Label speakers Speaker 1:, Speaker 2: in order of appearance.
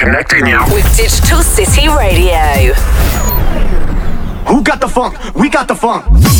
Speaker 1: Connecting you
Speaker 2: with Digital City Radio.
Speaker 3: Who got the funk? We got the funk.